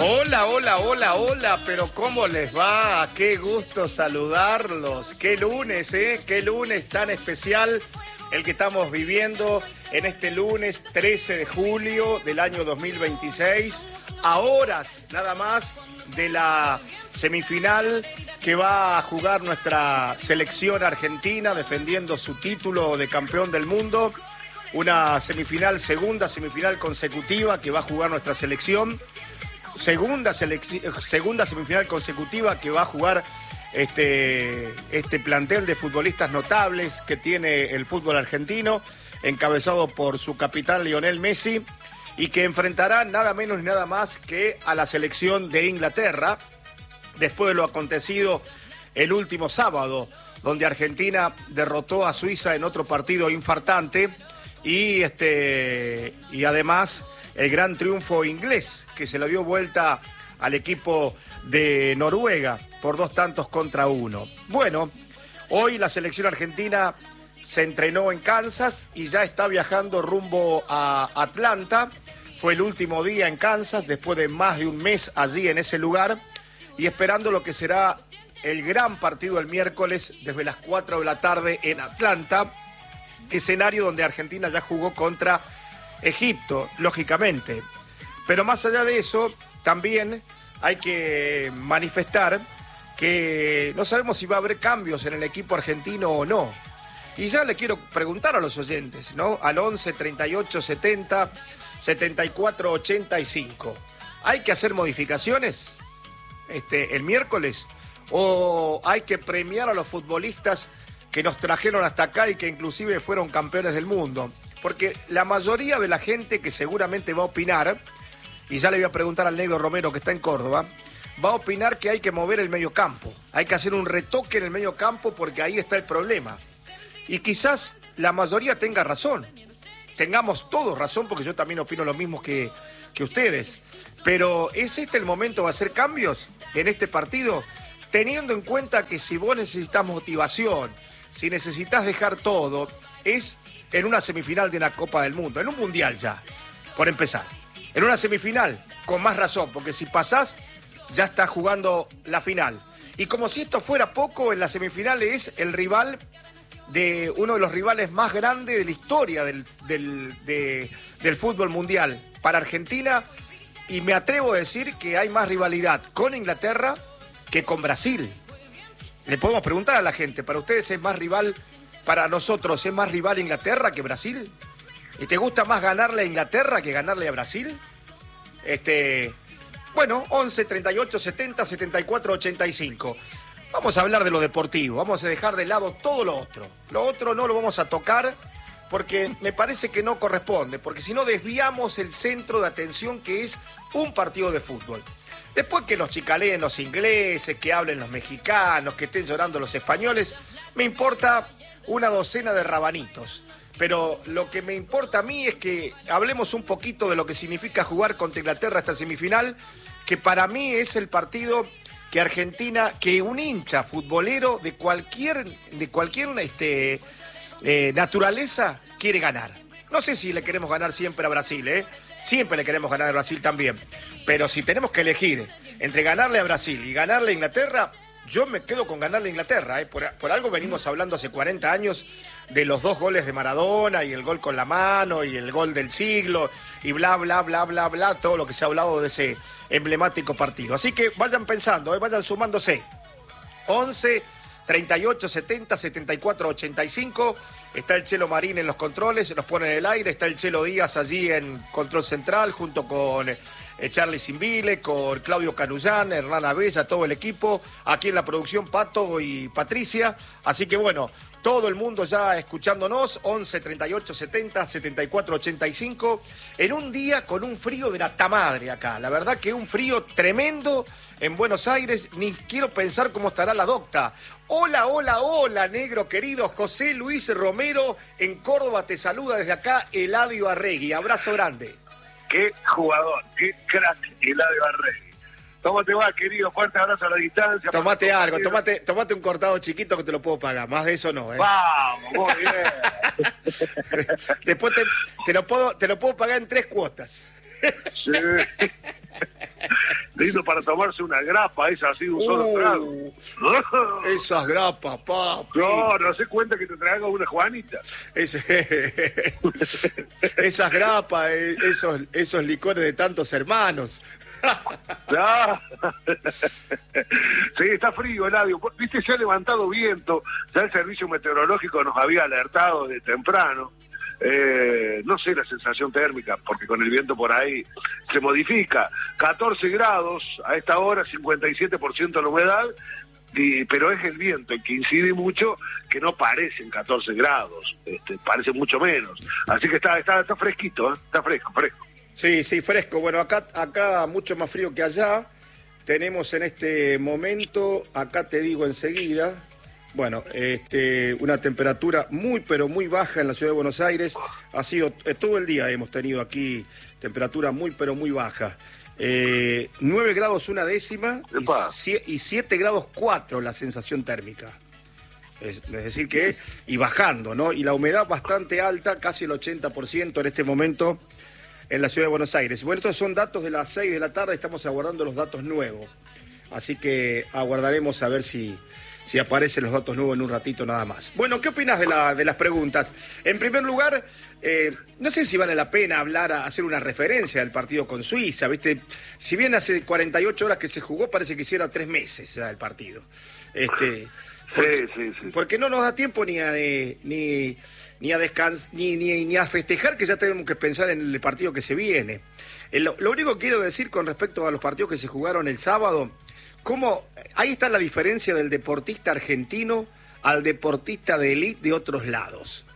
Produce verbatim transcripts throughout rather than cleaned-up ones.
Hola, hola, hola, hola, pero ¿cómo les va? Qué gusto saludarlos. Qué lunes, ¿eh? Qué lunes tan especial el que estamos viviendo en este lunes trece de julio del año dos mil veintiséis, a horas nada más de la semifinal que va a jugar nuestra selección argentina defendiendo su título de campeón del mundo. Una semifinal, segunda semifinal consecutiva que va a jugar nuestra selección. Segunda, selec- segunda semifinal consecutiva que va a jugar este, este plantel de futbolistas notables que tiene el fútbol argentino, encabezado por su capitán Lionel Messi, y que enfrentará nada menos ni nada más que a la selección de Inglaterra, después de lo acontecido el último sábado, donde Argentina derrotó a Suiza en otro partido infartante, y, este, y además el gran triunfo inglés que se lo dio vuelta al equipo de Noruega por dos tantos contra uno. Bueno, hoy la selección argentina se entrenó en Kansas y ya está viajando rumbo a Atlanta. Fue el último día en Kansas después de más de un mes allí en ese lugar y esperando lo que será el gran partido el miércoles desde las cuatro de la tarde en Atlanta, escenario donde Argentina ya jugó contra Egipto, lógicamente. Pero más allá de eso, también hay que manifestar que no sabemos si va a haber cambios en el equipo argentino o no. Y ya le quiero preguntar a los oyentes, ¿no? Al once, treinta y ocho, setenta, setenta y cuatro, ochenta y cinco. ¿Hay que hacer modificaciones este, el miércoles? ¿O hay que premiar a los futbolistas que nos trajeron hasta acá y que inclusive fueron campeones del mundo? Porque la mayoría de la gente que seguramente va a opinar, y ya le voy a preguntar al negro Romero que está en Córdoba, va a opinar que hay que mover el medio campo. Hay que hacer un retoque en el medio campo porque ahí está el problema. Y quizás la mayoría tenga razón. Tengamos todos razón porque yo también opino lo mismo que, que ustedes. Pero ¿es este el momento de hacer cambios en este partido? Teniendo en cuenta que si vos necesitas motivación, si necesitas dejar todo, es en una semifinal de una Copa del Mundo, en un Mundial ya, por empezar. En una semifinal, con más razón, porque si pasás, ya estás jugando la final. Y como si esto fuera poco, en la semifinal es el rival de uno de los rivales más grandes de la historia del, del, de, del fútbol mundial para Argentina, y me atrevo a decir que hay más rivalidad con Inglaterra que con Brasil. Le podemos preguntar a la gente, ¿para ustedes es más rival, para nosotros es más rival Inglaterra que Brasil? ¿Y te gusta más ganarle a Inglaterra que ganarle a Brasil? Este, bueno, once, treinta y ocho, setenta, setenta y cuatro, ochenta y cinco. Vamos a hablar de lo deportivo, vamos a dejar de lado todo lo otro. Lo otro no lo vamos a tocar porque me parece que no corresponde, porque si no desviamos el centro de atención que es un partido de fútbol. Después que nos chicaleen los ingleses, que hablen los mexicanos, que estén llorando los españoles, me importa una docena de rabanitos. Pero lo que me importa a mí es que hablemos un poquito de lo que significa jugar contra Inglaterra esta semifinal, que para mí es el partido que Argentina, que un hincha futbolero de cualquier, de cualquier este, eh, naturaleza quiere ganar. No sé si le queremos ganar siempre a Brasil, ¿eh? Siempre le queremos ganar a Brasil también. Pero si tenemos que elegir entre ganarle a Brasil y ganarle a Inglaterra, yo me quedo con ganarle a Inglaterra, ¿eh? Por, por algo venimos hablando hace cuarenta años de los dos goles de Maradona y el gol con la mano y el gol del siglo y bla, bla, bla, bla, bla, todo lo que se ha hablado de ese emblemático partido. Así que vayan pensando, ¿eh? Vayan sumándose. once, treinta y ocho, setenta, setenta y cuatro, ochenta y cinco. Está el Chelo Marín en los controles, se nos pone en el aire. Está el Chelo Díaz allí en control central junto con Eh, Charlie Simbile, con Claudio Canullán, Hernán Abella, todo el equipo, aquí en la producción Pato y Patricia, así que bueno, todo el mundo ya escuchándonos, once, treinta y ocho, setenta, setenta y cuatro, ochenta y cinco, en un día con un frío de la tamadre acá, la verdad que un frío tremendo en Buenos Aires, ni quiero pensar cómo estará la docta. Hola, hola, hola, negro querido, José Luis Romero en Córdoba te saluda desde acá, Eladio Arregui, abrazo grande. Qué jugador, qué crack, Eladio Arregui. ¿Cómo te va, querido? Fuerte abrazo a la distancia. Tomate algo, tomate, tomate un cortado chiquito que te lo puedo pagar, más de eso no, ¿eh? Vamos, muy bien. Después te, te, lo puedo, te lo puedo pagar en tres cuotas. Sí. lindo para tomarse una grapa, esa así de un solo Uh, trago. Esas grapas, papi. No, no se cuenta que te traiga una Juanita. Ese- esas grapas, eh, esos, esos licores de tantos hermanos. Ah. Sí, está frío, Eladio. Viste, se ha levantado viento. Ya el servicio meteorológico nos había alertado de temprano. Eh, no sé la sensación térmica, porque con el viento por ahí se modifica. catorce grados a esta hora, cincuenta y siete por ciento la humedad, y, pero es el viento el que incide mucho, que no parecen catorce grados, este, parece mucho menos. Así que está, está, está fresquito, ¿eh? Está fresco, fresco. Sí, sí, fresco. Bueno, acá, acá mucho más frío que allá. Tenemos en este momento, acá te digo enseguida, bueno, este, una temperatura muy, pero muy baja en la ciudad de Buenos Aires. Ha sido, eh, todo el día hemos tenido aquí temperatura muy, pero muy baja. Eh, nueve grados una décima y, y siete grados cuatro la sensación térmica. Es, es decir que, y bajando, ¿no? Y la humedad bastante alta, casi el ochenta por ciento en este momento en la ciudad de Buenos Aires. Bueno, estos son datos de las seis de la tarde, estamos aguardando los datos nuevos. Así que aguardaremos a ver si, si aparecen los datos nuevos en un ratito nada más. Bueno, ¿qué opinas de, la, de las preguntas? En primer lugar, eh, no sé si vale la pena hablar, hacer una referencia al partido con Suiza, ¿viste? Si bien hace cuarenta y ocho horas que se jugó, parece que hiciera tres meses ya el partido. Este, porque, sí, sí, sí. Porque no nos da tiempo ni a... De, ni, ni a descans ni, ni, ni a festejar, que ya tenemos que pensar en el partido que se viene. Eh, lo, lo único que quiero decir con respecto a los partidos que se jugaron el sábado, cómo ahí está la diferencia del deportista argentino al deportista de élite de otros lados.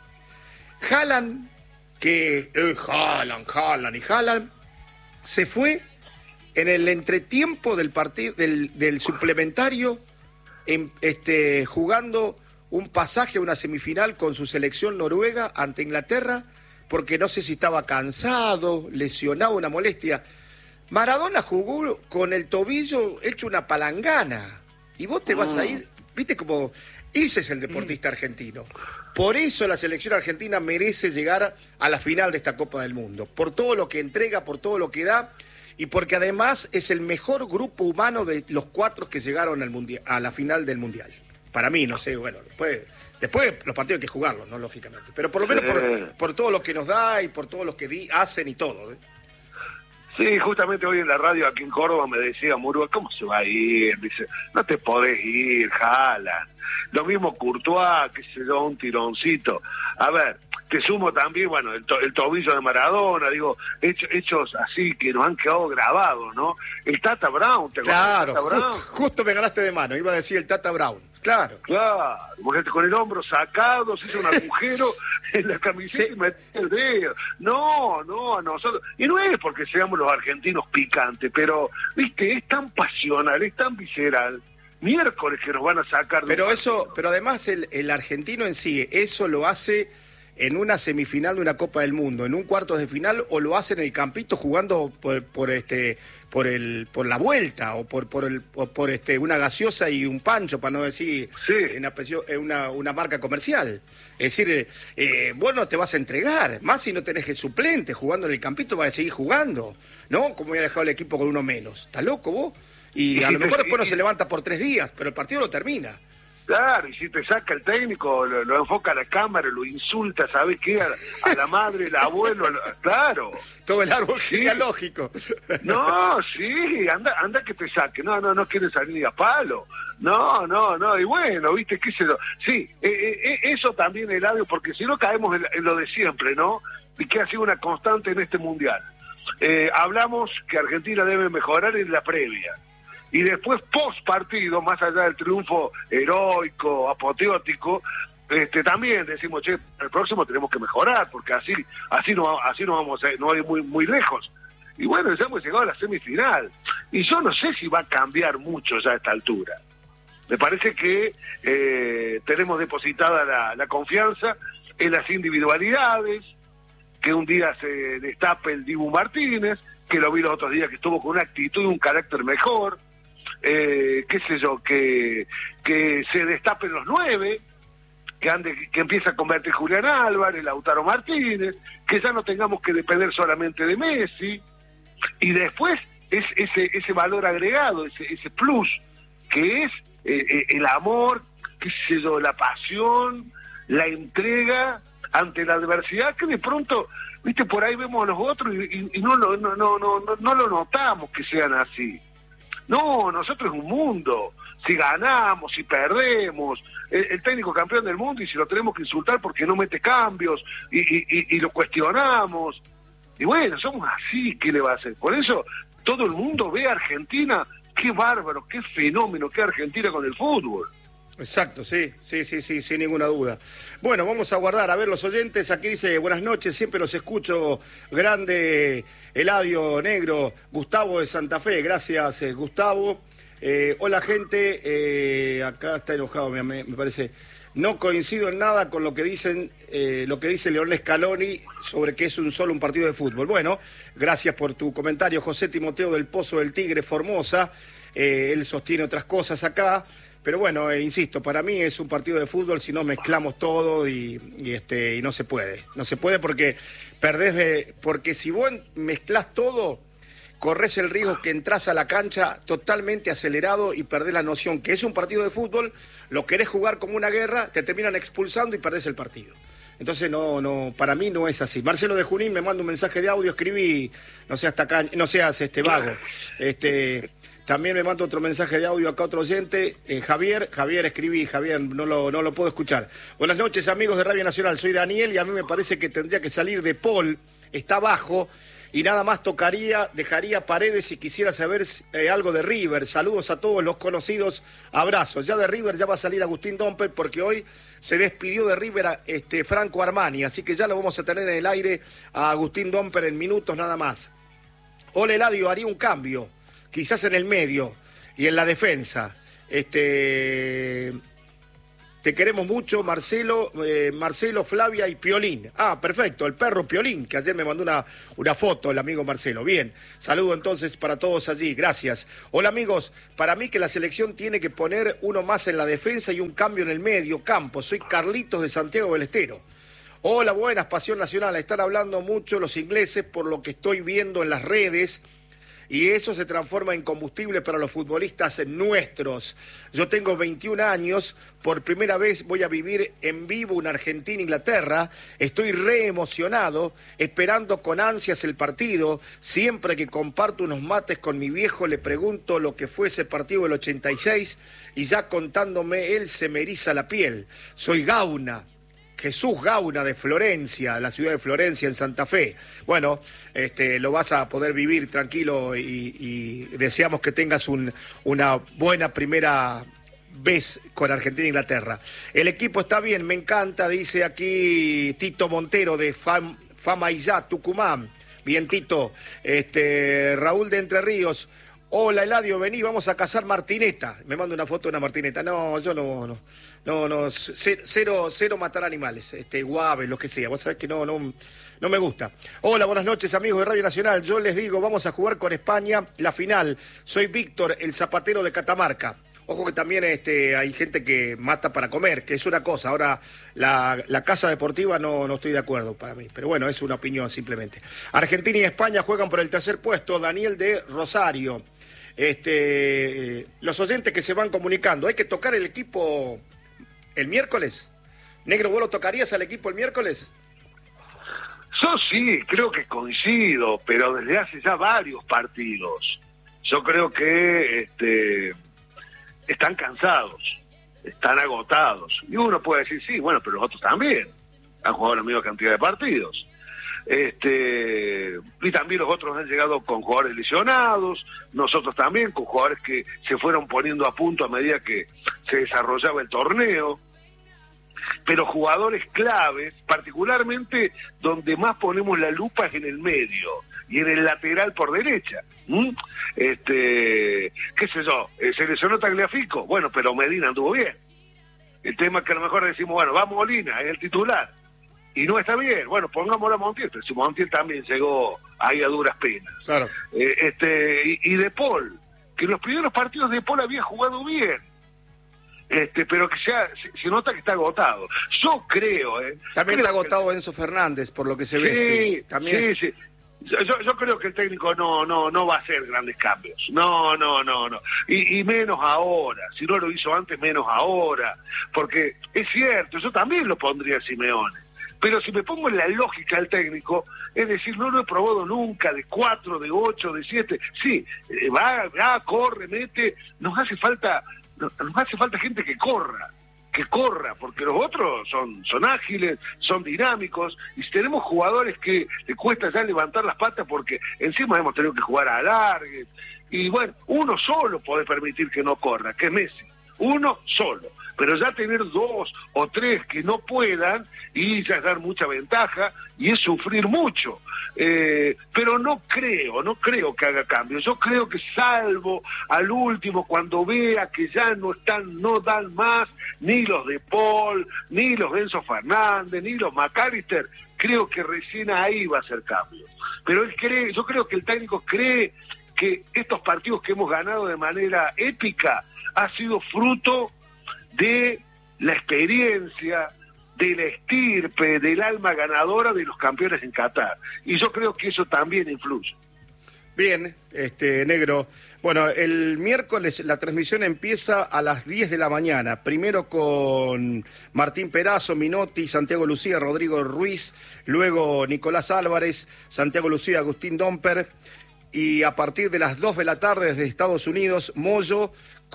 Haaland, que eh, Haaland, Haaland y Haaland, se fue en el entretiempo del partido del, del suplementario, en, este, jugando un pasaje a una semifinal con su selección noruega ante Inglaterra, porque no sé si estaba cansado, lesionado, una molestia. Maradona jugó con el tobillo hecho una palangana, y vos te vas a ir, viste como, ese es el deportista argentino. Por eso la selección argentina merece llegar a la final de esta Copa del Mundo, por todo lo que entrega, por todo lo que da, y porque además es el mejor grupo humano de los cuatro que llegaron al mundial, a la final del Mundial. Para mí, no sé, bueno, después, después los partidos hay que jugarlos, ¿no? Lógicamente. Pero por lo menos por, por todo lo que nos da y por todo lo que di, hacen y todo, ¿eh? Sí, justamente hoy en la radio aquí en Córdoba me decía Murúa, ¿cómo se va a ir? Dice, no te podés ir, Haaland. Lo mismo Courtois, que se da un tironcito. A ver, te sumo también, bueno, el, to, el tobillo de Maradona, digo, hecho, hechos así que nos han quedado grabados, ¿no? El Tata Brown, ¿te acuerdas? Claro, Tata Brown? Justo, justo me ganaste de mano, iba a decir el Tata Brown, claro. Claro, porque con el hombro sacado, se hizo un agujero en la camiseta sí. Y metió el dedo. No, no, a nosotros. Y no es porque seamos los argentinos picantes, pero, viste, es tan pasional, es tan visceral. Miércoles que nos van a sacar. De pero eso, pero además el, el argentino en sí, eso lo hace en una semifinal de una Copa del Mundo, en un cuarto de final, o lo hace en el campito jugando por, por este, por el, por la vuelta, o por, por el, por, por este, una gaseosa y un pancho, para no decir sí. una, una, una marca comercial. Es decir, eh, vos no te vas a entregar, más si no tenés el suplente jugando en el campito, vas a seguir jugando, ¿no? Como había dejado el equipo con uno menos. ¿Estás loco vos? Y a lo mejor después no se levanta por tres días, pero el partido lo termina. Claro, y si te saca el técnico, lo, lo enfoca a la cámara, lo insulta, ¿sabes qué? A, a la madre, el abuelo, a, claro. Todo el árbol sí. Genealógico. No, sí, anda anda que te saque. No, no, no quiere salir ni a palo. No, no, no, y bueno, ¿viste? ¿Qué sé yo? Sí, eh, eh, eso también, Eladio, porque si no caemos en, en lo de siempre, ¿no? Y que ha sido una constante en este Mundial. Eh, hablamos que Argentina debe mejorar en la previa. Y después, post partido, más allá del triunfo heroico, apoteótico, este, también decimos, che, el próximo tenemos que mejorar, porque así así no así no vamos a, no ir muy muy lejos. Y bueno, ya hemos llegado a la semifinal. Y yo no sé si va a cambiar mucho ya a esta altura. Me parece que eh, tenemos depositada la, la confianza en las individualidades, que un día se destape el Dibu Martínez, que lo vi los otros días que estuvo con una actitud y un carácter mejor. Eh, qué sé yo, que, que se destapen los nueve, que ande, que empiece a convertir Julián Álvarez, Lautaro Martínez, que ya no tengamos que depender solamente de Messi, y después es ese ese valor agregado, ese ese plus, que es eh, eh, el amor, qué sé yo, la pasión, la entrega ante la adversidad, que de pronto, viste, por ahí vemos a los otros y, y, y no, no, no, no, no, no lo notamos que sean así. No, nosotros es un mundo, si ganamos, si perdemos, el, el técnico campeón del mundo, y si lo tenemos que insultar porque no mete cambios, y, y, y, y lo cuestionamos, y bueno, somos así, ¿qué le va a hacer? Por eso todo el mundo ve a Argentina, qué bárbaro, qué fenómeno, qué Argentina con el fútbol. Exacto, sí, sí, sí, sí, sin ninguna duda. Bueno, vamos a guardar, a ver los oyentes, aquí dice, buenas noches, siempre los escucho, grande Eladio Negro, Gustavo de Santa Fe, gracias eh, Gustavo. Eh, hola gente, eh, acá está enojado, me, me parece, no coincido en nada con lo que dicen, eh, lo que dice Leonel Scaloni sobre que es un solo un partido de fútbol. Bueno, gracias por tu comentario, José Timoteo del Pozo del Tigre, Formosa, eh, él sostiene otras cosas acá. Pero bueno, eh, insisto, para mí es un partido de fútbol si no mezclamos todo y, y este y no se puede. No se puede porque perdés de, porque si vos mezclás todo, corres el riesgo que entras a la cancha totalmente acelerado y perdés la noción que es un partido de fútbol, lo querés jugar como una guerra, te terminan expulsando y perdés el partido. Entonces no, no, para mí no es así. Marcelo de Junín me manda un mensaje de audio, escribí, no seas tacaño, no seas este vago. Este También me manda otro mensaje de audio acá otro oyente, eh, Javier, Javier escribí, Javier, no lo, no lo puedo escuchar. Buenas noches amigos de Radio Nacional, soy Daniel y a mí me parece que tendría que salir de Paul, está bajo y nada más tocaría, dejaría Paredes si quisiera saber eh, algo de River. Saludos a todos los conocidos, abrazos. Ya de River ya va a salir Agustín Domper porque hoy se despidió de River a, este, Franco Armani, así que ya lo vamos a tener en el aire a Agustín Domper en minutos nada más. Hola Eladio, haría un cambio. Quizás en el medio y en la defensa. Este, te queremos mucho, Marcelo, eh, Marcelo, Flavia y Piolín. Ah, perfecto, el perro Piolín, que ayer me mandó una, una foto, el amigo Marcelo. Bien, saludo entonces para todos allí, gracias. Hola amigos, para mí que la selección tiene que poner uno más en la defensa y un cambio en el medio campo. Soy Carlitos de Santiago del Estero. Hola, buenas, Pasión Nacional. Están hablando mucho los ingleses por lo que estoy viendo en las redes. Y eso se transforma en combustible para los futbolistas nuestros. Yo tengo veintiún años, por primera vez voy a vivir en vivo en Argentina, Inglaterra. Estoy re emocionado, esperando con ansias el partido. Siempre que comparto unos mates con mi viejo le pregunto lo que fue ese partido del ochenta y seis y ya contándome él se me eriza la piel. Soy Gauna. Jesús Gauna de Florencia, la ciudad de Florencia en Santa Fe. Bueno, este, lo vas a poder vivir tranquilo y, y deseamos que tengas un, una buena primera vez con Argentina e Inglaterra. El equipo está bien, me encanta, dice aquí Tito Montero de Fam, Famaillá, Tucumán. Bien, Tito. Este, Raúl de Entre Ríos. Hola, Eladio, vení, vamos a cazar martineta. Me manda una foto de una martineta. No, yo no, no. No, no, cero, cero matar animales, este, guaves, lo que sea. Vos sabés que no, no, no me gusta. Hola, buenas noches, amigos de Radio Nacional. Yo les digo, vamos a jugar con España la final. Soy Víctor, el zapatero de Catamarca. Ojo que también este, hay gente que mata para comer, que es una cosa. Ahora, la, la casa deportiva no, no estoy de acuerdo para mí. Pero bueno, es una opinión simplemente. Argentina y España juegan por el tercer puesto. Daniel de Rosario. Este, los oyentes que se van comunicando. Hay que tocar el equipo el miércoles. Negro, ¿vos lo tocarías al equipo el miércoles? Yo sí, creo que coincido, pero desde hace ya varios partidos. Yo creo que este, están cansados, están agotados. Y uno puede decir, sí, bueno, pero los otros también han jugado la misma cantidad de partidos. Este, y también los otros han llegado con jugadores lesionados, nosotros también con jugadores que se fueron poniendo a punto a medida que se desarrollaba el torneo, pero jugadores claves, particularmente donde más ponemos la lupa es en el medio y en el lateral por derecha. ¿Mm? Este, qué sé yo, se lesionó Tagliafico, bueno, pero Medina anduvo bien. El tema es que a lo mejor decimos, bueno, va Molina, es el titular. Y no está bien, bueno, pongámoslo a Montiel, pero si Montiel también llegó ahí a duras penas. Claro. Eh, este, y, y De Paul, que en los primeros partidos De Paul había jugado bien, este, pero que ya se, se nota que está agotado. Yo creo, ¿eh? También creo está agotado que... Enzo Fernández, por lo que se ve. Sí, sí. También... sí, sí. Yo, yo creo que el técnico no no no va a hacer grandes cambios. No, no, no, no. Y, y menos ahora. Si no lo hizo antes, menos ahora. Porque es cierto, yo también lo pondría a Simeone. Pero si me pongo en la lógica del técnico, es decir, no lo he probado nunca, de cuatro, de ocho, de siete. Sí, va, va, corre, mete. Nos hace falta, nos hace falta gente que corra. que corra, porque los otros son son ágiles, son dinámicos, y si tenemos jugadores que le cuesta ya levantar las patas porque encima hemos tenido que jugar a alargue, y bueno, uno solo puede permitir que no corra, que es Messi, uno solo, pero ya tener dos o tres que no puedan, y ya es dar mucha ventaja, y es sufrir mucho, eh, pero no creo, no creo que haga cambios, yo creo que salvo al último, cuando vea que ya no están, no dan más, ni los de Paul, ni los Enzo Fernández, ni los McAllister, creo que recién ahí va a hacer cambios, pero él cree, yo creo que el técnico cree que estos partidos que hemos ganado de manera épica ha sido fruto de la experiencia, de la estirpe, del alma ganadora de los campeones en Qatar. Y yo creo que eso también influye. Bien, este negro. Bueno, el miércoles la transmisión empieza a las diez de la mañana. Primero con Martín Perazo, Minotti, Santiago Lucía, Rodrigo Ruiz. Luego Nicolás Álvarez, Santiago Lucía, Agustín Domper. Y a partir de las dos de la tarde desde Estados Unidos, Moyo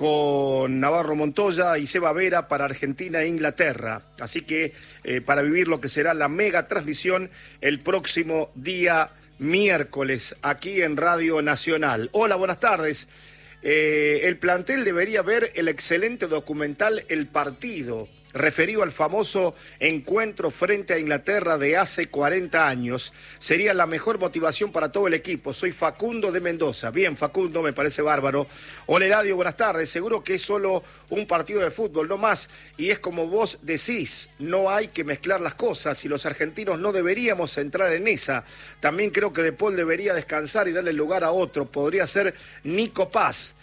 con Navarro Montoya y Seba Vera para Argentina e Inglaterra. Así que eh, para vivir lo que será la mega transmisión el próximo día miércoles aquí en Radio Nacional. Hola, buenas tardes. Eh, el plantel debería ver el excelente documental El Partido, referido al famoso encuentro frente a Inglaterra de hace cuarenta años. Sería la mejor motivación para todo el equipo. Soy Facundo de Mendoza. Bien, Facundo, me parece bárbaro. Hola, Eladio, buenas tardes. Seguro que es solo un partido de fútbol, no más. Y es como vos decís, no hay que mezclar las cosas y los argentinos no deberíamos entrar en esa. También creo que De Paul debería descansar y darle lugar a otro. Podría ser Nico Paz.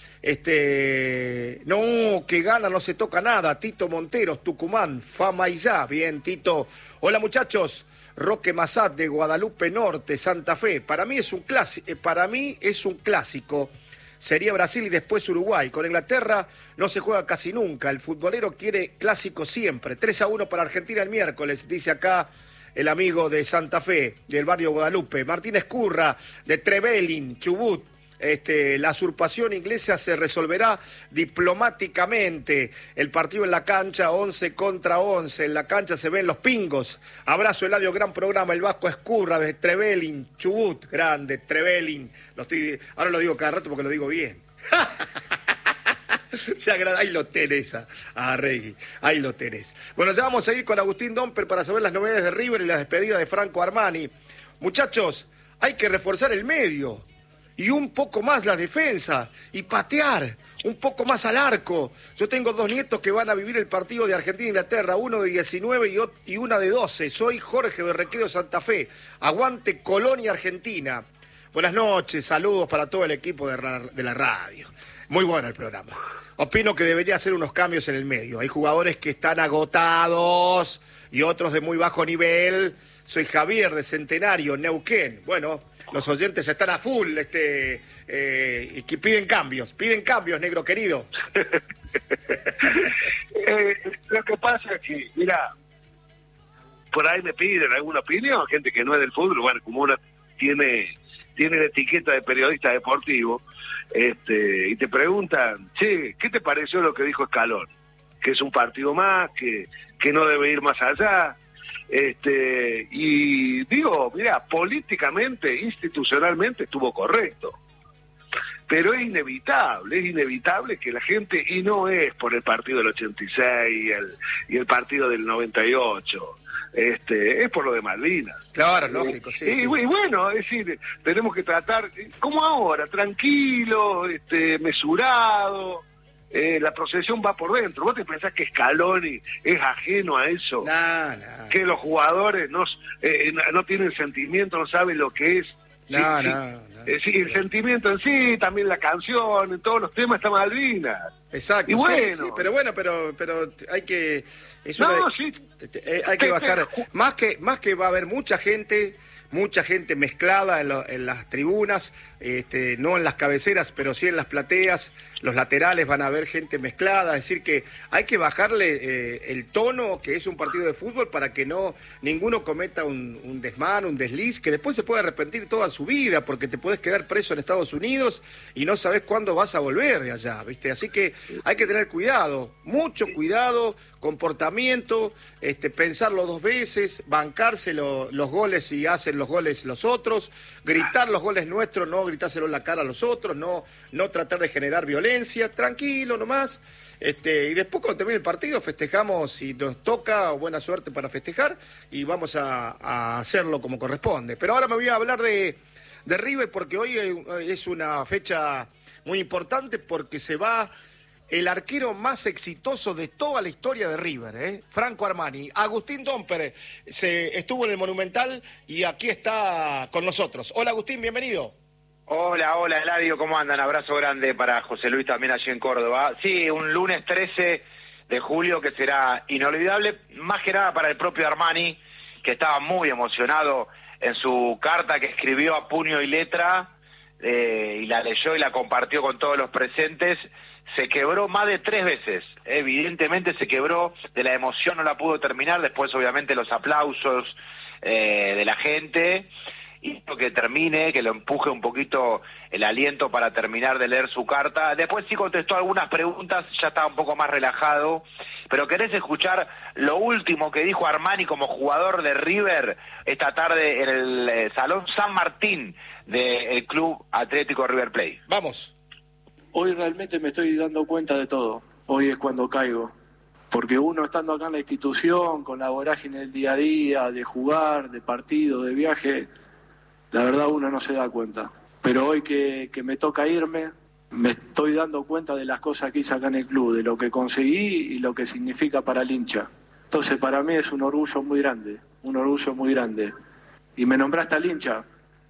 Este, no, que gana, no se toca nada. Tito Monteros, Tucumán, Fama y ya. Bien, Tito. Hola, muchachos. Roque Massat de Guadalupe Norte, Santa Fe. Para mí es un clásico, para mí es un clásico. Sería Brasil y después Uruguay. Con Inglaterra no se juega casi nunca. El futbolero quiere clásico siempre. tres a uno para Argentina el miércoles, dice acá el amigo de Santa Fe, del barrio Guadalupe. Martín Escurra, de Trevelin, Chubut. Este, la usurpación inglesa se resolverá diplomáticamente. El partido en la cancha, once contra once. En la cancha se ven los pingos. Abrazo, Eladio, gran programa. El Vasco Escurra de Trevelin, Chubut, grande, Trevelin. Lo estoy, ahora lo digo cada rato porque lo digo bien. Ya, ahí lo tenés a, a Regui, ahí lo tenés. Bueno, ya vamos a ir con Agustín Domper para saber las novedades de River y la despedida de Franco Armani. Muchachos, hay que reforzar el medio. Y un poco más la defensa, y patear, un poco más al arco. Yo tengo dos nietos que van a vivir el partido de Argentina-Inglaterra, uno de diecinueve y, y una de doce. Soy Jorge de Recreo Santa Fe. Aguante Colonia, Argentina. Buenas noches, saludos para todo el equipo de, de la radio. Muy bueno el programa. Opino que debería hacer unos cambios en el medio. Hay jugadores que están agotados y otros de muy bajo nivel. Soy Javier de Centenario, Neuquén. Bueno, los oyentes están a full, este, eh, y que piden cambios, piden cambios, negro querido. eh, lo que pasa es que, mira, por ahí me piden alguna opinión, gente que no es del fútbol, bueno, como una tiene, tiene la etiqueta de periodista deportivo, este, y te preguntan, che, ¿qué te pareció lo que dijo Scaloni? Que es un partido más, que, que no debe ir más allá. Este, y digo, mira, políticamente, institucionalmente estuvo correcto, pero es inevitable, es inevitable que la gente, y no es por el partido del ochenta y seis y el, y el partido del noventa y ocho, este, es por lo de Malvinas. Claro, lógico, sí, y, sí. Y bueno, es decir, tenemos que tratar, como ahora, tranquilo, este, mesurado. Eh, la procesión va por dentro. ¿Vos te pensás que Scaloni es ajeno a eso? No, no. Que los jugadores no, eh, no tienen sentimiento, no saben lo que es. No, sí, no, sí, no. Eh, sí, el sentimiento en sí, también la canción, en todos los temas está Malvinas. Exacto, y bueno, sí, sí, pero bueno, pero pero hay que... Es no, una, sí. eh, hay que bajar... Más que, más que va a haber mucha gente... mucha gente mezclada en, lo, en las tribunas, este, no en las cabeceras, pero sí en las plateas, los laterales van a haber gente mezclada, es decir que hay que bajarle eh, el tono que es un partido de fútbol para que no ninguno cometa un, un desmán, un desliz, que después se puede arrepentir toda su vida, porque te puedes quedar preso en Estados Unidos y no sabes cuándo vas a volver de allá, ¿viste? Así que hay que tener cuidado, mucho cuidado, comportamiento, este, pensarlo dos veces, bancarse lo, los goles si hacen los goles los otros, gritar los goles nuestros, no gritárselo en la cara a los otros, no, no tratar de generar violencia, tranquilo nomás. Este, y después cuando termine el partido festejamos si nos toca, buena suerte para festejar, y vamos a, a hacerlo como corresponde. Pero ahora me voy a hablar de, de River porque hoy es una fecha muy importante porque se va el arquero más exitoso de toda la historia de River, ¿eh? Franco Armani. Agustín Domper se estuvo en el Monumental y aquí está con nosotros. Hola Agustín, bienvenido. Hola, hola Eladio, ¿cómo andan? Abrazo grande para José Luis también allí en Córdoba. Sí, un lunes trece de julio que será inolvidable, más que nada para el propio Armani, que estaba muy emocionado en su carta que escribió a puño y letra, eh, y la leyó y la compartió con todos los presentes. Se quebró más de tres veces, evidentemente se quebró, de la emoción no la pudo terminar, después obviamente los aplausos eh, de la gente, y que termine, que lo empuje un poquito el aliento para terminar de leer su carta. Después sí contestó algunas preguntas, ya estaba un poco más relajado, pero ¿querés escuchar lo último que dijo Armani como jugador de River esta tarde en el eh, Salón San Martín del Club Atlético River Plate? Vamos. Hoy realmente me estoy dando cuenta de todo, hoy es cuando caigo, porque uno estando acá en la institución, con la vorágine del día a día, de jugar, de partido, de viaje, la verdad uno no se da cuenta. Pero hoy que, que me toca irme, me estoy dando cuenta de las cosas que hice acá en el club, de lo que conseguí y lo que significa para el hincha. Entonces para mí es un orgullo muy grande, un orgullo muy grande. Y me nombraste al hincha,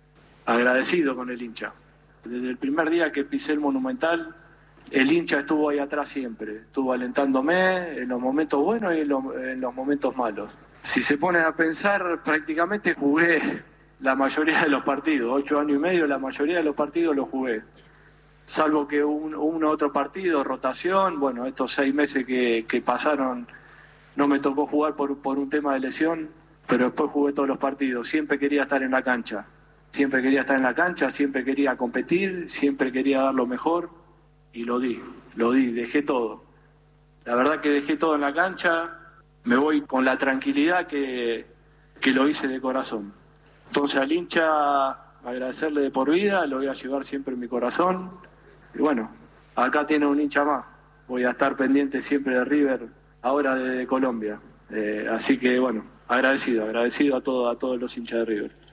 agradecido con el hincha. Desde el primer día que pisé el Monumental, el hincha estuvo ahí atrás siempre, estuvo alentándome en los momentos buenos y en los, en los momentos malos. Si se ponen a pensar, prácticamente jugué la mayoría de los partidos, ocho años y medio, la mayoría de los partidos los jugué. Salvo que un, un otro partido, rotación, bueno, estos seis meses que, que pasaron no me tocó jugar por, por un tema de lesión, pero después jugué todos los partidos, siempre quería estar en la cancha. Siempre quería estar en la cancha, siempre quería competir, siempre quería dar lo mejor y lo di, lo di, dejé todo. La verdad que dejé todo en la cancha, me voy con la tranquilidad que, que lo hice de corazón. Entonces al hincha agradecerle de por vida, lo voy a llevar siempre en mi corazón. Y bueno, acá tiene un hincha más, voy a estar pendiente siempre de River, ahora desde Colombia. Eh, así que bueno, agradecido, agradecido a, todo, a todos los hinchas de River.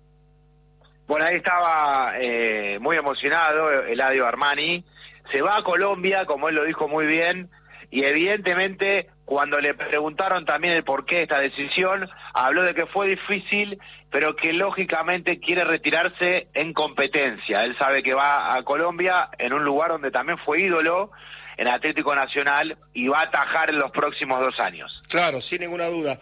Bueno, ahí estaba eh, muy emocionado Eladio Armani. Se va a Colombia, como él lo dijo muy bien, y evidentemente cuando le preguntaron también el porqué de esta decisión, habló de que fue difícil, pero que lógicamente quiere retirarse en competencia. Él sabe que va a Colombia, en un lugar donde también fue ídolo, en Atlético Nacional, y va a atajar en los próximos dos años. Claro, sin ninguna duda.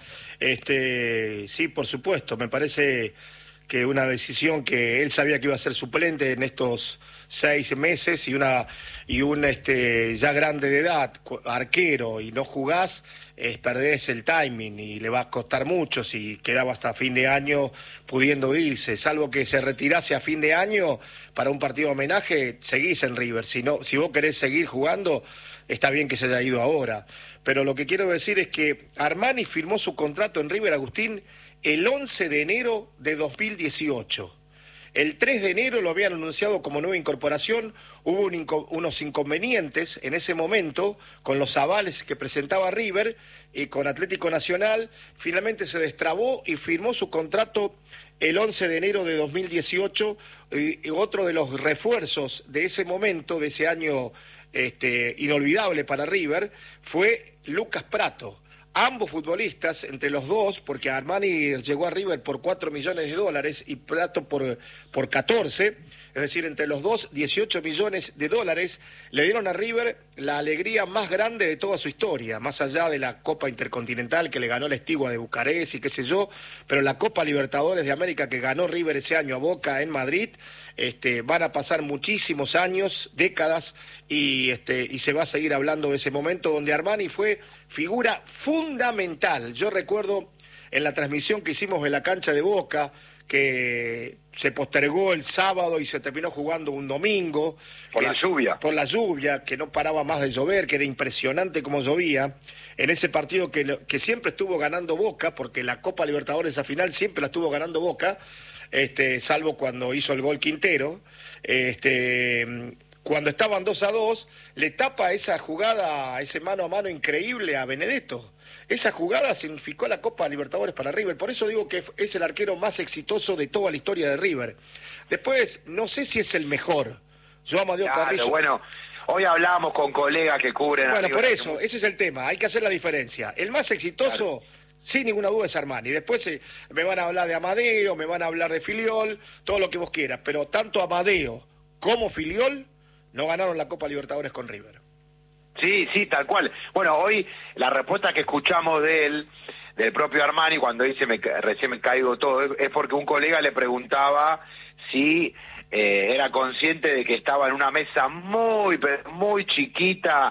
Este, sí, por supuesto, me parece que una decisión que él sabía que iba a ser suplente en estos seis meses y una y un este ya grande de edad, arquero, y no jugás, es, perdés el timing y le va a costar mucho si quedaba hasta fin de año pudiendo irse, salvo que se retirase a fin de año para un partido de homenaje, seguís en River. Si no, si vos querés seguir jugando, está bien que se haya ido ahora. Pero lo que quiero decir es que Armani firmó su contrato en River, Agustín, el once de enero de dos mil dieciocho. El tres de enero lo habían anunciado como nueva incorporación, hubo un inco- unos inconvenientes en ese momento con los avales que presentaba River y con Atlético Nacional, finalmente se destrabó y firmó su contrato el once de enero de dos mil dieciocho, y, y otro de los refuerzos de ese momento, de ese año este, inolvidable para River, fue Lucas Pratto. Ambos futbolistas, entre los dos, porque Armani llegó a River por cuatro millones de dólares y Pratto por, por catorce, es decir, entre los dos, dieciocho millones de dólares, le dieron a River la alegría más grande de toda su historia, más allá de la Copa Intercontinental que le ganó la Estigua de Bucarest y qué sé yo, pero la Copa Libertadores de América que ganó River ese año a Boca en Madrid, este, van a pasar muchísimos años, décadas, y, este, y se va a seguir hablando de ese momento donde Armani fue figura fundamental. Yo recuerdo en la transmisión que hicimos en la cancha de Boca, que se postergó el sábado y se terminó jugando un domingo. Por que, la lluvia. Por la lluvia, que no paraba más de llover, que era impresionante como llovía. En ese partido que, que siempre estuvo ganando Boca, porque la Copa Libertadores, esa final, siempre la estuvo ganando Boca, este, salvo cuando hizo el gol Quintero. Este, cuando estaban dos a dos, le tapa esa jugada, ese mano a mano increíble a Benedetto. Esa jugada significó la Copa Libertadores para River, por eso digo que es el arquero más exitoso de toda la historia de River. Después, no sé si es el mejor. Yo Amadeo Claro, Carrillo... bueno, hoy hablábamos con colegas que cubren... Bueno, por River. eso, ese es el tema, hay que hacer la diferencia. El más exitoso, claro, sin ninguna duda, es Armani. Después eh, me van a hablar de Amadeo, me van a hablar de Filiol, todo lo que vos quieras, pero tanto Amadeo como Filiol no ganaron la Copa Libertadores con River. Sí, sí, tal cual. Bueno, hoy la respuesta que escuchamos de él, del propio Armani, cuando dice me, recién me caigo todo, es porque un colega le preguntaba si eh, era consciente de que estaba en una mesa muy, muy chiquita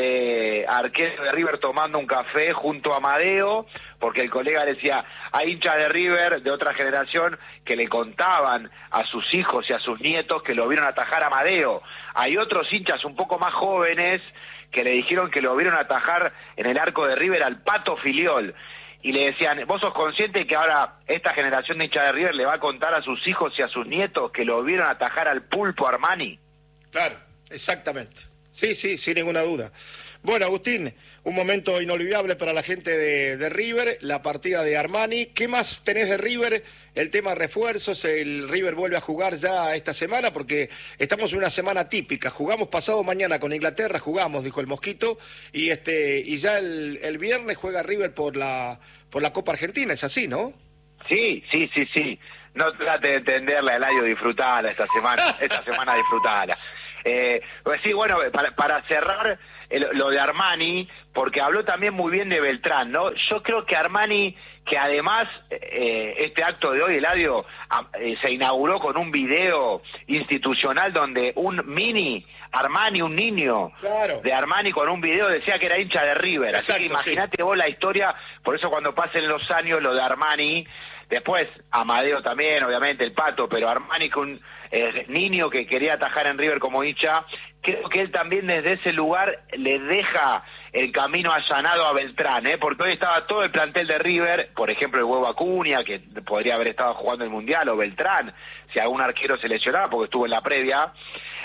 de arquero de River tomando un café junto a Amadeo, porque el colega le decía, hay hinchas de River de otra generación que le contaban a sus hijos y a sus nietos que lo vieron atajar a Amadeo. Hay otros hinchas un poco más jóvenes que le dijeron que lo vieron atajar en el arco de River al Pato Filiol, y le decían, ¿vos sos consciente que ahora esta generación de hinchas de River le va a contar a sus hijos y a sus nietos que lo vieron atajar al Pulpo Armani? Claro, exactamente. Sí, sí, sin ninguna duda. Bueno, Agustín, un momento inolvidable para la gente de, de River, la partida de Armani. ¿Qué más tenés de River? El tema refuerzos, el River vuelve a jugar ya esta semana porque estamos en una semana típica. Jugamos pasado mañana con Inglaterra, jugamos, dijo el Mosquito, y este y ya el, el viernes juega River por la por la Copa Argentina, es así, ¿no? Sí, sí, sí, sí. No trate de entenderla, Eladio, disfrutala esta semana, esta semana disfrutala. Eh, pues sí, bueno, para, para cerrar el, lo de Armani, porque habló también muy bien de Beltrán, ¿no? Yo creo que Armani, que además eh, este acto de hoy, Eladio, eh, se inauguró con un video institucional donde un mini Armani, un niño claro. de Armani con un video decía que era hincha de River. Exacto, así que imagínate sí. vos la historia, por eso cuando pasen los años lo de Armani, después Amadeo también, obviamente, el Pato, pero Armani con un eh, niño que quería atajar en River como hincha, creo que él también desde ese lugar le deja el camino allanado a Beltrán, ¿eh? Porque hoy estaba todo el plantel de River, por ejemplo el Huevo Acuña, que podría haber estado jugando el Mundial, o Beltrán, si algún arquero se lesionaba, porque estuvo en la previa.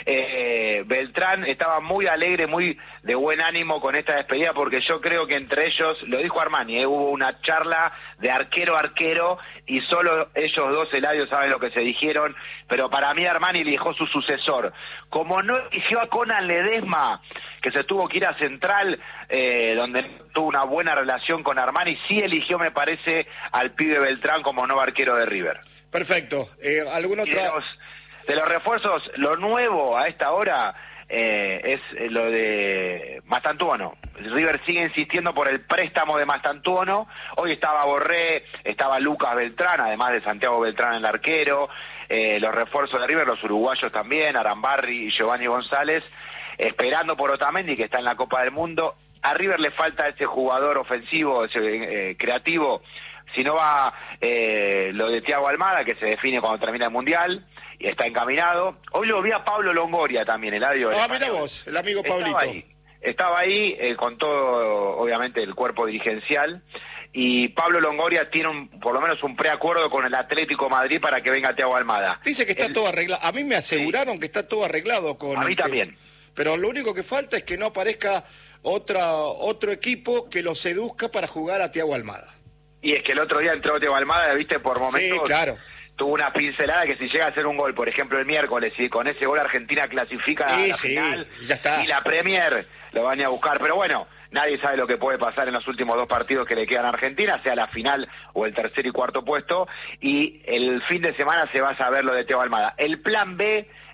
Eh, Beltrán estaba muy alegre, muy de buen ánimo con esta despedida, porque yo creo que entre ellos, lo dijo Armani, ¿eh? Hubo una charla de arquero a arquero, y solo ellos dos, Eladio, saben lo que se dijeron, pero para mí Armani eligió su sucesor. Como no eligió a Conan Ledesma, que se tuvo que ir a Central, eh, donde tuvo una buena relación con Armani, sí eligió, me parece, al pibe Beltrán como nuevo arquero de River. Perfecto. Eh, ¿algún otro? De los, de los refuerzos, lo nuevo a esta hora eh, es lo de Mastantuono. River sigue insistiendo por el préstamo de Mastantuono. Hoy estaba Borré, estaba Lucas Beltrán, además de Santiago Beltrán el arquero. Eh, los refuerzos de River, los uruguayos también, Arambarri y Giovanni González, esperando por Otamendi, que está en la Copa del Mundo. A River le falta ese jugador ofensivo, ese eh, creativo. Si no va eh, lo de Thiago Almada, que se define cuando termina el Mundial, y está encaminado. Hoy lo vi a Pablo Longoria también, el Eladio. Ah, mira vos, el amigo Pablito. Estaba ahí, estaba ahí eh, con todo, obviamente, el cuerpo dirigencial, y Pablo Longoria tiene un, por lo menos un preacuerdo con el Atlético Madrid para que venga Thiago Almada. Dice que está el, todo arreglado. A mí me aseguraron sí. que está todo arreglado con... A mí este, también. Pero lo único que falta es que no aparezca otra otro equipo que lo seduzca para jugar a Thiago Almada. Y es que el otro día entró Thiago Almada, viste, por momentos... Sí, claro. Tuvo una pincelada que si llega a hacer un gol, por ejemplo, el miércoles, y con ese gol Argentina clasifica sí, a la sí, final, ya está. Y la Premier lo van a buscar. Pero bueno, nadie sabe lo que puede pasar en los últimos dos partidos que le quedan a Argentina, sea la final o el tercer y cuarto puesto, y el fin de semana se va a saber lo de Thiago Almada. El plan B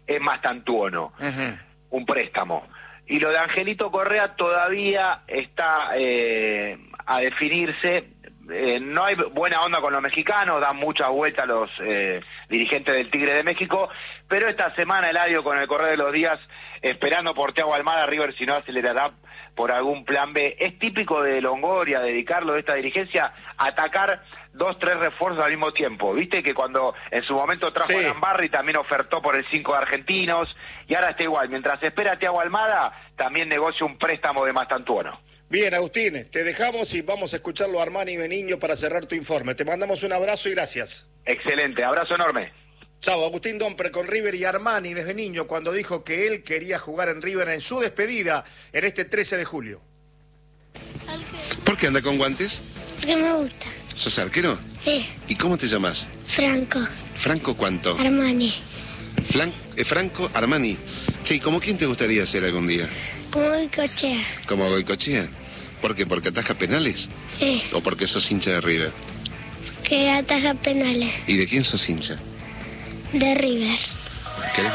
es Mastantuono, Uh-huh. un préstamo. Y lo de Angelito Correa todavía está eh, a definirse. Eh, no hay buena onda con los mexicanos, dan muchas vueltas los eh, dirigentes del Tigre de México, pero esta semana Eladio, con el correr de los días, esperando por Thiago Almada, River si no acelerará por algún plan B. Es típico de Longoria, dedicarlo de esta dirigencia, atacar dos, tres refuerzos al mismo tiempo. Viste que cuando en su momento trajo Sí. a Lambarri, también ofertó por el cinco de Argentinos, y ahora está igual. Mientras espera a Thiago Almada, también negocia un préstamo de Mastantuono. Bien, Agustín, te dejamos y vamos a escucharlo a Armani Beniño para cerrar tu informe. Te mandamos un abrazo y gracias. Excelente, abrazo enorme. Chao, Agustín Dompre con River y Armani desde niño cuando dijo que él quería jugar en River en su despedida en este trece de julio. ¿Por qué anda con guantes? Porque me gusta. ¿Sos arquero? Sí, ¿Y cómo te llamas? Franco, ¿Franco cuánto? Armani, Flan- eh, Franco Armani. Sí, ¿cómo quién te gustaría ser algún día? como Bicochea. ¿Como Goicochea? ¿Por qué? ¿Porque ataja penales? Sí, ¿O porque sos hincha de River? que ataja penales ¿Y de quién sos hincha? de River. ¿Querés?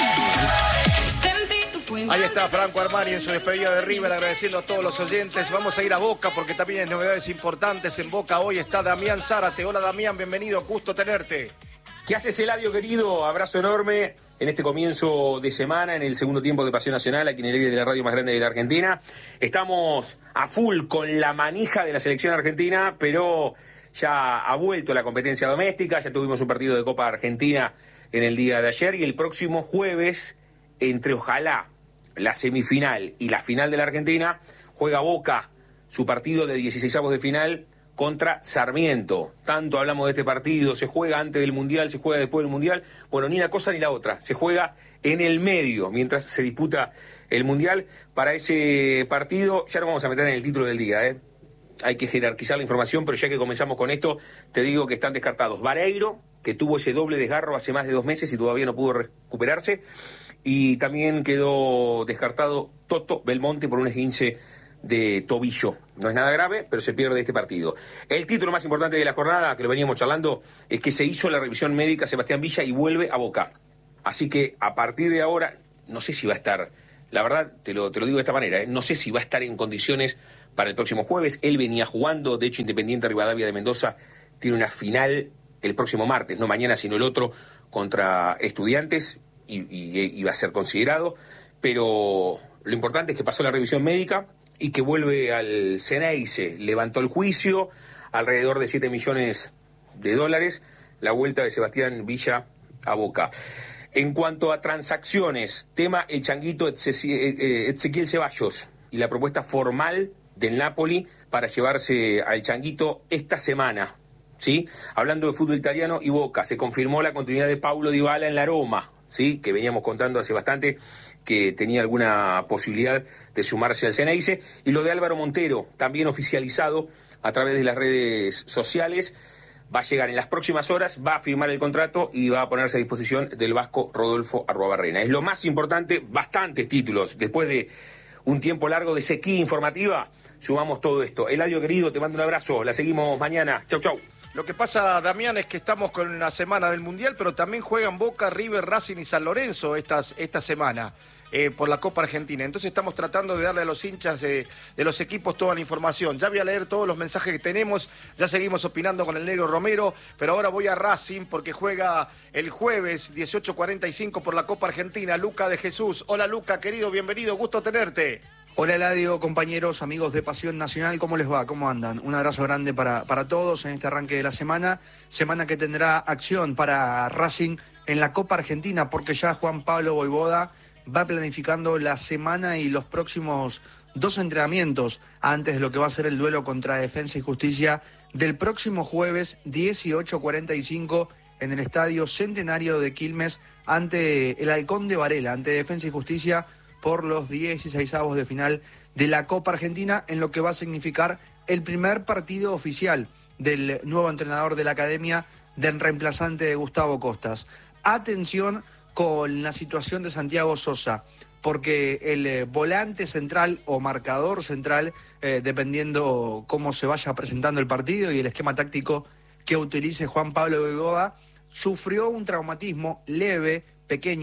Ahí está Franco Armani en su despedida de River, agradeciendo a todos los oyentes. Vamos a ir a Boca porque también hay novedades importantes en Boca. Hoy está Damián Zárate. Hola Damián, bienvenido, gusto tenerte. ¿Qué haces, Eladio, querido? Abrazo enorme en este comienzo de semana, en el segundo tiempo de Pasión Nacional, aquí en el aire de la radio más grande de la Argentina. Estamos a full con la manija de la selección argentina, pero ya ha vuelto la competencia doméstica, ya tuvimos un partido de Copa Argentina en el día de ayer, y el próximo jueves, entre ojalá la semifinal y la final de la Argentina, juega Boca su partido de dieciseisavos de final contra Sarmiento. Tanto hablamos de este partido, se juega antes del Mundial, se juega después del Mundial. Bueno, ni una cosa ni la otra, se juega en el medio mientras se disputa el Mundial. Para ese partido, ya nos vamos a meter en el título del día, ¿eh? Hay que jerarquizar la información, pero ya que comenzamos con esto, te digo que están descartados Vareiro, que tuvo ese doble desgarro hace más de dos meses y todavía no pudo recuperarse, y también quedó descartado Toto Belmonte por un esguince de tobillo. No es nada grave, pero se pierde este partido. El título más importante de la jornada, que lo veníamos charlando, es que se hizo la revisión médica a Sebastián Villa y vuelve a Boca. Así que a partir de ahora, no sé si va a estar, la verdad, te lo, te lo digo de esta manera, ¿eh? No sé si va a estar en condiciones para el próximo jueves. Él venía jugando, de hecho Independiente Rivadavia de Mendoza tiene una final el próximo martes, no mañana sino el otro, contra Estudiantes, y, y, y va a ser considerado, pero lo importante es que pasó la revisión médica y que vuelve al Ceneice. Levantó el juicio, alrededor de siete millones de dólares, la vuelta de Sebastián Villa a Boca. En cuanto a transacciones, tema el changuito Ezequiel Ceballos y la propuesta formal del Napoli para llevarse al changuito esta semana, ¿sí? Hablando de fútbol italiano y Boca, se confirmó la continuidad de Paulo Dybala en la Roma, ¿sí? Que veníamos contando hace bastante que tenía alguna posibilidad de sumarse al Ceneice, y lo de Álvaro Montero, también oficializado a través de las redes sociales, va a llegar en las próximas horas, va a firmar el contrato y va a ponerse a disposición del vasco Rodolfo Arruabarrena. Es lo más importante, bastantes títulos. Después de un tiempo largo de sequía informativa, sumamos todo esto. Eladio, querido, te mando un abrazo, la seguimos mañana. Chau, chau. Lo que pasa, Damián, es que estamos con la semana del Mundial, pero también juegan Boca, River, Racing y San Lorenzo estas, esta semana eh, por la Copa Argentina. Entonces estamos tratando de darle a los hinchas de, de los equipos toda la información. Ya voy a leer todos los mensajes que tenemos, ya seguimos opinando con el Negro Romero, pero ahora voy a Racing porque juega el jueves dieciocho cuarenta y cinco por la Copa Argentina. Luca de Jesús. Hola Luca, querido, bienvenido, gusto tenerte. Hola Eladio, compañeros, amigos de Pasión Nacional, ¿cómo les va? ¿Cómo andan? Un abrazo grande para, para todos en este arranque de la semana, semana que tendrá acción para Racing en la Copa Argentina, porque ya Juan Pablo Voivoda va planificando la semana y los próximos dos entrenamientos antes de lo que va a ser el duelo contra Defensa y Justicia del próximo jueves dieciocho cuarenta y cinco en el Estadio Centenario de Quilmes ante el Halcón de Varela, ante Defensa y Justicia, por los dieciseisavos de final de la Copa Argentina, en lo que va a significar el primer partido oficial del nuevo entrenador de la academia, del reemplazante de Gustavo Costas. Atención con la situación de Santiago Sosa, porque el eh, volante central o marcador central, eh, dependiendo cómo se vaya presentando el partido y el esquema táctico que utilice Juan Pablo Voivoda, sufrió un traumatismo leve, pequeño,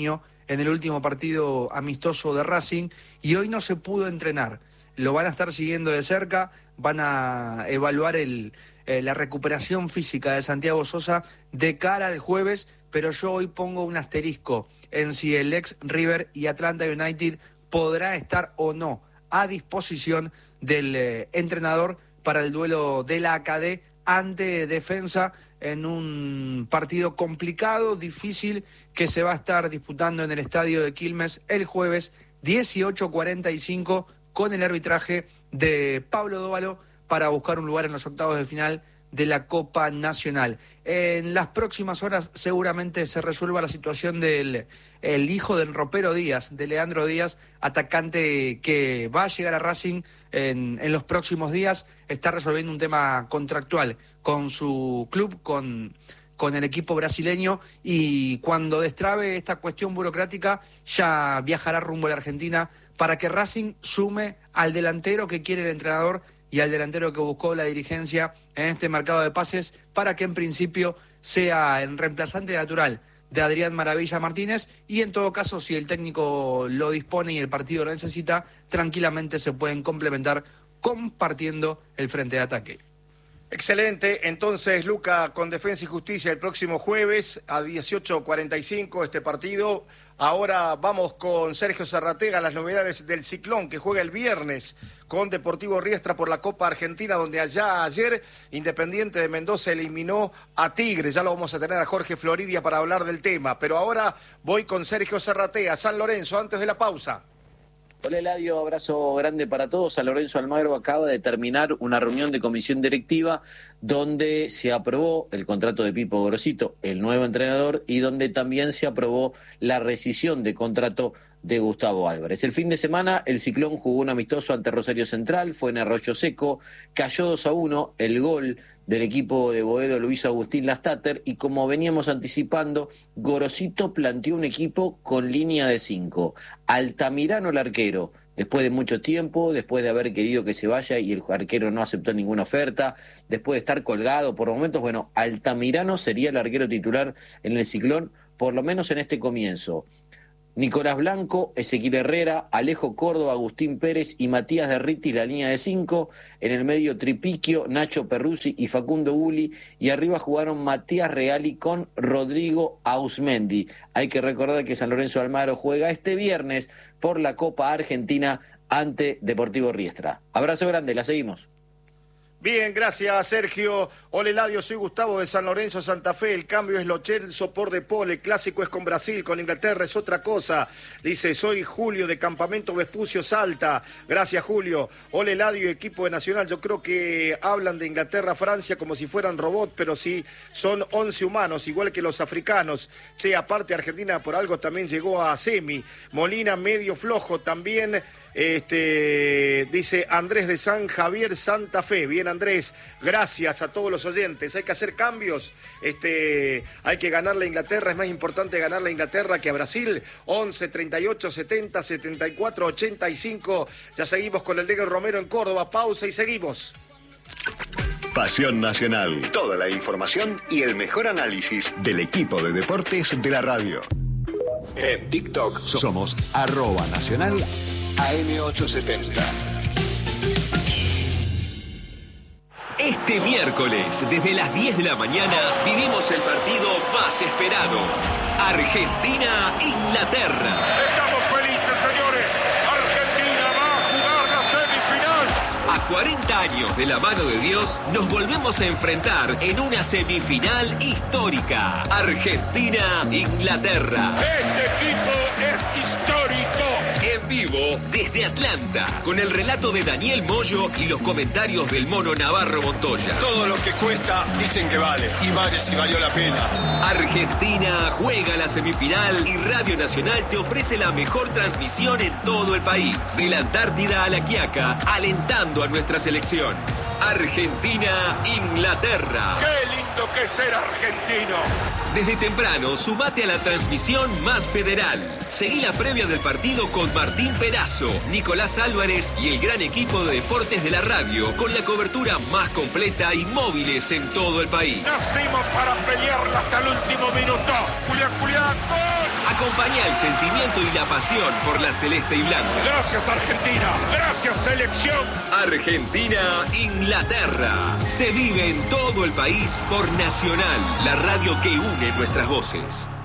en el último partido amistoso de Racing y hoy no se pudo entrenar. Lo van a estar siguiendo de cerca, van a evaluar el, eh, la recuperación física de Santiago Sosa de cara al jueves, pero yo hoy pongo un asterisco en si el ex River y Atlanta United podrá estar o no a disposición del eh, entrenador para el duelo de la A C A D ante Defensa en un partido complicado, difícil, que se va a estar disputando en el estadio de Quilmes el jueves dieciocho cuarenta y cinco con el arbitraje de Pablo Dóvalo para buscar un lugar en los octavos de final de la Copa Nacional. En las próximas horas seguramente se resuelva la situación del el hijo del ropero Díaz, de Leandro Díaz, atacante que va a llegar a Racing en, en los próximos días. Está resolviendo un tema contractual con su club, con, con el equipo brasileño, y cuando destrabe esta cuestión burocrática ya viajará rumbo a la Argentina para que Racing sume al delantero que quiere el entrenador y al delantero que buscó la dirigencia en este mercado de pases, para que en principio sea el reemplazante natural de Adrián Maravilla Martínez, y en todo caso, si el técnico lo dispone y el partido lo necesita, tranquilamente se pueden complementar compartiendo el frente de ataque. Excelente, entonces Luca, con Defensa y Justicia el próximo jueves a dieciocho cuarenta y cinco este partido. Ahora vamos con Sergio Zarratega, las novedades del Ciclón que juega el viernes con Deportivo Riestra por la Copa Argentina, donde allá ayer Independiente de Mendoza eliminó a Tigre. Ya lo vamos a tener a Jorge Floridia para hablar del tema, pero ahora voy con Sergio Zarratega, San Lorenzo, antes de la pausa. Hola Eladio, abrazo grande para todos. San Lorenzo Almagro acaba de terminar una reunión de comisión directiva donde se aprobó el contrato de Pipo Gorosito, el nuevo entrenador, y donde también se aprobó la rescisión de contrato de Gustavo Álvarez. El fin de semana el Ciclón jugó un amistoso ante Rosario Central, fue en Arroyo Seco, cayó dos a uno, el gol del equipo de Boedo Luis Agustín Lastater, y como veníamos anticipando, Gorosito planteó un equipo con línea de cinco. Altamirano el arquero, después de mucho tiempo, después de haber querido que se vaya y el arquero no aceptó ninguna oferta, después de estar colgado por momentos, bueno, Altamirano sería el arquero titular en el Ciclón, por lo menos en este comienzo. Nicolás Blanco, Ezequiel Herrera, Alejo Córdoba, Agustín Pérez y Matías Derriti, la línea de cinco. En el medio Tripiquio, Nacho Perruzzi y Facundo Uli. Y arriba jugaron Matías Reali con Rodrigo Ausmendi. Hay que recordar que San Lorenzo de Almagro juega este viernes por la Copa Argentina ante Deportivo Riestra. Abrazo grande, la seguimos. Bien, gracias Sergio. Hola Eladio, soy Gustavo de San Lorenzo, Santa Fe. El cambio es Lo Celso por De Paul. El clásico es con Brasil, con Inglaterra es otra cosa. Dice, soy Julio de Campamento Vespucio, Salta. Gracias Julio. Hola Eladio, equipo de Nacional. Yo creo que hablan de Inglaterra, Francia como si fueran robots, pero sí son once humanos, igual que los africanos. Che, aparte Argentina por algo también llegó a semi. Molina medio flojo también. Este, dice Andrés de San Javier, Santa Fe. Bien Andrés, gracias a todos los oyentes. Hay que hacer cambios, este, hay que ganarle a Inglaterra. Es más importante ganar a Inglaterra que a Brasil. Once, treinta y ocho, setenta, setenta y cuatro, ochenta y cinco. Ya seguimos con el Negro Romero en Córdoba. Pausa y seguimos. Pasión Nacional, toda la información y el mejor análisis del equipo de deportes de la radio. En TikTok somos arroba nacional A M ochocientos setenta. Este miércoles, desde las diez de la mañana, vivimos el partido más esperado. Argentina-Inglaterra. Estamos felices, señores. Argentina va a jugar la semifinal. A cuarenta años de la mano de Dios, nos volvemos a enfrentar en una semifinal histórica. Argentina-Inglaterra. Este equipo es histórico. En vivo desde Atlanta, con el relato de Daniel Moyo y los comentarios del Mono Navarro Montoya. Todo lo que cuesta dicen que vale, y vale si valió la pena. Argentina juega la semifinal y Radio Nacional te ofrece la mejor transmisión en todo el país. De la Antártida a la Quiaca, alentando a nuestra selección. Argentina-Inglaterra. ¡Qué lindo que es ser argentino! Desde temprano, sumate a la transmisión más federal. Seguí la previa del partido con Martín Perazo, Nicolás Álvarez y el gran equipo de deportes de la radio, con la cobertura más completa y móviles en todo el país. Nacimos para pelearla hasta el último minuto. Julián, Julián, ¡gol! Acompaña el sentimiento y la pasión por la celeste y blanca. Gracias, Argentina. Gracias, selección. Argentina-Inglaterra. Se vive en todo el país por Nacional, la radio que une nuestras voces.